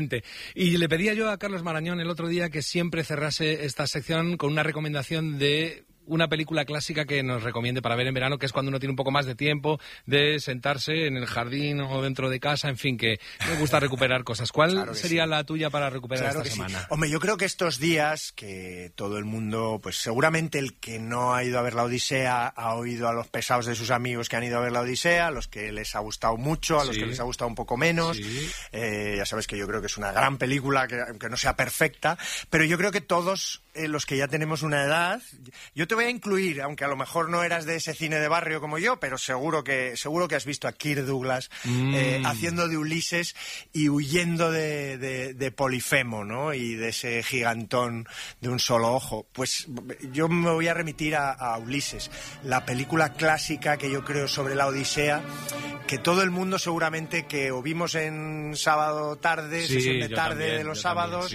Y le pedía yo a Carlos Marañón el otro día que siempre cerrase esta sección con una recomendación de una película clásica que nos recomiende para ver en verano, que es cuando uno tiene un poco más de tiempo de sentarse en el jardín o dentro de casa, en fin, que me gusta recuperar cosas. ¿Cuál sería la tuya para recuperar esta semana? Sí. Hombre, yo creo que estos días que todo el mundo, pues seguramente el que no ha ido a ver la Odisea ha oído a los pesados de sus amigos que han ido a ver la Odisea, a los que les ha gustado mucho, a los que les ha gustado un poco menos. Ya sabes que yo creo que es una gran película, que aunque no sea perfecta, pero yo creo que todos los que ya tenemos una edad, yo te voy a incluir, aunque a lo mejor no eras de ese cine de barrio como yo, pero seguro que has visto a Kirk Douglas haciendo de Ulises y huyendo de Polifemo, ¿no? Y de ese gigantón de un solo ojo. Pues yo me voy a remitir a Ulises, la película clásica que yo creo sobre la Odisea, que todo el mundo seguramente que o vimos en sábado tarde, sesión de tarde de los sábados,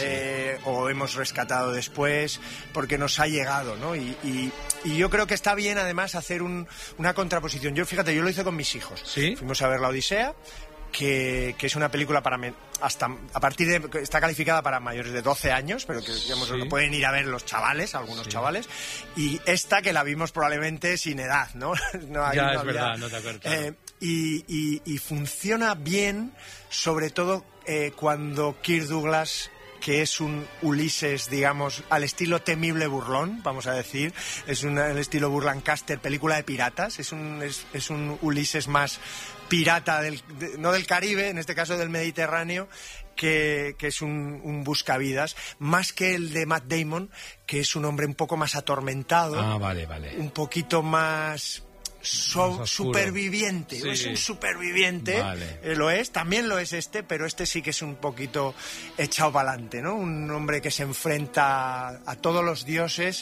o hemos rescatado después, porque nos ha llegado, ¿no? Y yo creo que está bien además hacer una contraposición. Yo, fíjate, yo lo hice con mis hijos. Fuimos a ver la Odisea, que es una película hasta a partir de, está calificada para mayores de 12 años, pero que digamos lo pueden ir a ver los chavales, algunos chavales, y esta que la vimos probablemente sin edad, ¿no? Verdad, no te acuerdas. Y funciona bien, sobre todo cuando Kirk Douglas, que es un Ulises, digamos, al estilo temible burlón, vamos a decir, es el estilo Burlancaster, película de piratas, es un Ulises más pirata, no del Caribe, en este caso del Mediterráneo, que es un buscavidas, más que el de Matt Damon, que es un hombre un poco más atormentado, un poquito más superviviente, es un superviviente, también lo es pero este sí que es un poquito echado para adelante, ¿no? Un hombre que se enfrenta a todos los dioses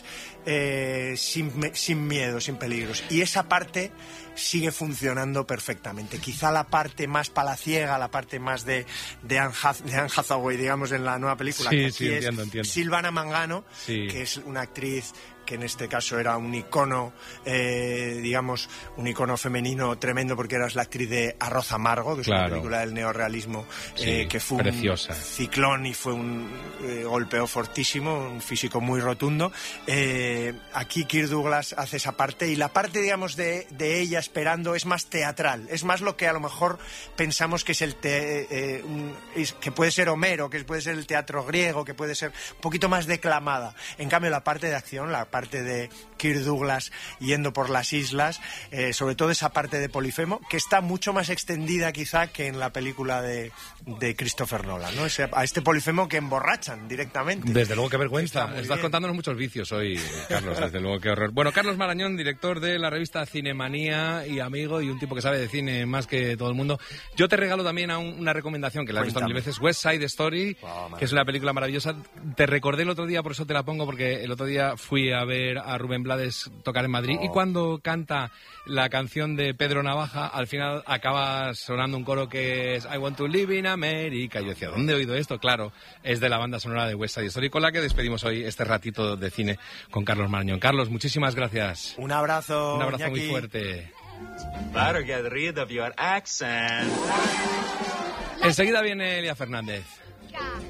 sin miedo, sin peligros, y esa parte sigue funcionando perfectamente. Quizá la parte más palaciega, la parte más de Anne Hathaway, digamos, en la nueva película, que aquí entiendo. Silvana Mangano, que es una actriz que en este caso era un icono, digamos, un icono femenino tremendo, porque era la actriz de Arroz Amargo, que es una película del neorrealismo, que fue preciosa, un ciclón y fue golpeó fortísimo, un físico muy rotundo. Aquí Kirk Douglas hace esa parte, y la parte, digamos, de ella esperando es más teatral, es más lo que a lo mejor pensamos que es que puede ser Homero, que puede ser el teatro griego, que puede ser un poquito más declamada. En cambio, la parte de acción, la parte de Kirk Douglas yendo por las islas, sobre todo esa parte de Polifemo, que está mucho más extendida quizá que en la película de Christopher Nolan, ¿no? A este Polifemo que emborrachan directamente. Desde luego, qué vergüenza. Estás contándonos muchos vicios hoy, Carlos, desde luego, qué horror. Bueno, Carlos Marañón, director de la revista Cinemanía y amigo, y un tipo que sabe de cine más que todo el mundo. Yo te regalo también una recomendación que la he visto mil veces, West Side Story, que es una película maravillosa. Te recordé el otro día, por eso te la pongo, porque el otro día fui a ver a Rubén Blades tocar en Madrid, y cuando canta la canción de Pedro Navaja, al final acaba sonando un coro que es I want to live in America. Y yo decía, ¿dónde he oído esto? Claro, es de la banda sonora de West Side Story, con la que despedimos hoy este ratito de cine con Carlos Marañón. Carlos, muchísimas gracias. Un abrazo, Iñaki. Muy fuerte. Better get rid of your accent. Enseguida viene Elia Fernández.